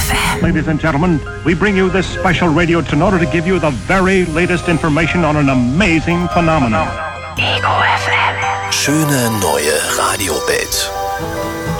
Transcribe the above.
FM. Ladies and gentlemen, we bring you this special radio in order to give you the very latest information on an amazing phenomenon. Ego FM. Schöne neue Radiowelt.